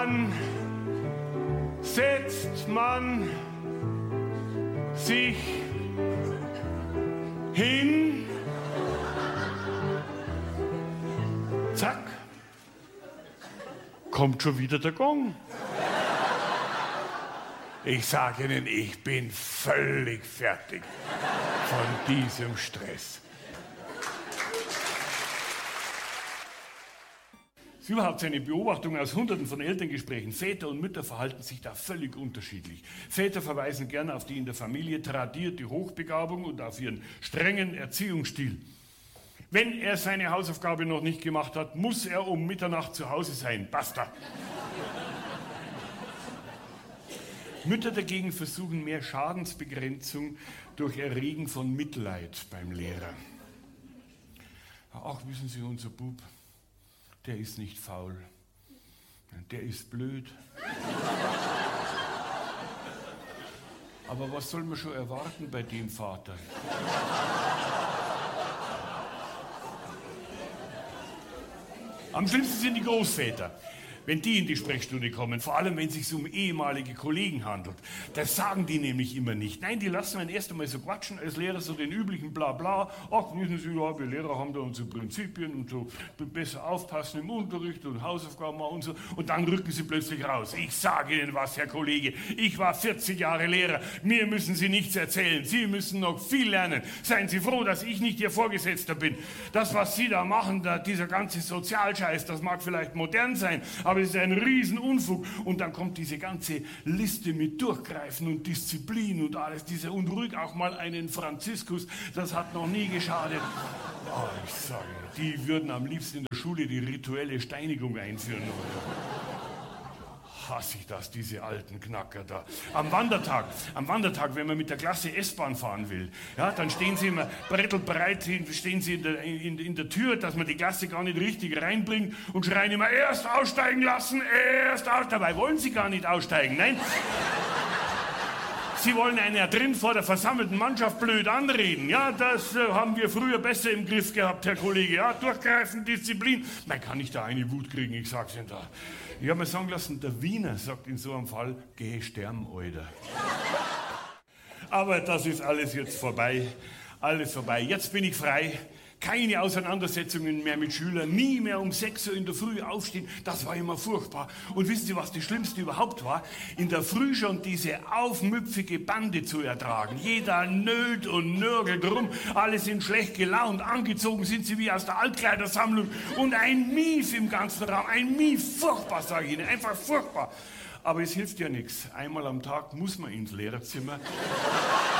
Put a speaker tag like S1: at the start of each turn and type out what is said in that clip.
S1: Wann setzt man sich hin? Zack, kommt schon wieder der Gong. Ich sage Ihnen, ich bin völlig fertig von diesem Stress. Das ist überhaupt eine Beobachtung aus Hunderten von Elterngesprächen. Väter und Mütter verhalten sich da völlig unterschiedlich. Väter verweisen gerne auf die in der Familie tradierte Hochbegabung und auf ihren strengen Erziehungsstil. Wenn er seine Hausaufgabe noch nicht gemacht hat, muss er um Mitternacht zu Hause sein. Basta. Mütter dagegen versuchen mehr Schadensbegrenzung durch Erregen von Mitleid beim Lehrer. Ach, wissen Sie, unser Bub, der ist nicht faul, der ist blöd. Aber was soll man schon erwarten bei dem Vater? Am schlimmsten sind die Großväter, wenn die in die Sprechstunde kommen, vor allem wenn es sich um ehemalige Kollegen handelt. Das sagen die nämlich immer nicht. Nein, die lassen einen erst einmal so quatschen als Lehrer, so den üblichen Blabla. Ach, wissen Sie, ja, wir Lehrer haben da unsere Prinzipien und so besser aufpassen im Unterricht und Hausaufgaben machen und so. Und dann rücken sie plötzlich raus. Ich sage Ihnen was, Herr Kollege, ich war 40 Jahre Lehrer. Mir müssen Sie nichts erzählen. Sie müssen noch viel lernen. Seien Sie froh, dass ich nicht Ihr Vorgesetzter bin. Das, was Sie da machen, dieser ganze Sozialscheiß, das mag vielleicht modern sein, aber es ist ein Riesenunfug. Und dann kommt diese ganze Liste mit Durchgreifen und Disziplin und alles. Und ruhig auch mal einen Franziskus, das hat noch nie geschadet. Oh, ich sage, die würden am liebsten in der Schule die rituelle Steinigung einführen. Hasse ich das, diese alten Knacker da. Am Wandertag, wenn man mit der Klasse S-Bahn fahren will, ja, dann stehen sie immer brettelbreit, stehen sie in der Tür, dass man die Klasse gar nicht richtig reinbringt und schreien immer, erst aussteigen lassen, erst aussteigen. Dabei wollen sie gar nicht aussteigen, nein. Sie wollen einen ja drin vor der versammelten Mannschaft blöd anreden. Ja, das haben wir früher besser im Griff gehabt, Herr Kollege. Ja, durchgreifen, Disziplin. Man kann nicht da eine Wut kriegen, ich sag's Ihnen da. Ich habe mir sagen lassen, der Wiener sagt in so einem Fall, geh sterben, Alter. Aber das ist alles jetzt vorbei. Alles vorbei. Jetzt bin ich frei. Keine Auseinandersetzungen mehr mit Schülern, nie mehr um 6 Uhr in der Früh aufstehen, das war immer furchtbar. Und wissen Sie, was das Schlimmste überhaupt war? In der Früh schon diese aufmüpfige Bande zu ertragen. Jeder nölt und nörgelt rum, alle sind schlecht gelaunt, angezogen sind sie wie aus der Altkleidersammlung und ein Mief im ganzen Raum, ein Mief, furchtbar, sage ich Ihnen, einfach furchtbar. Aber es hilft ja nichts. Einmal am Tag muss man ins Lehrerzimmer.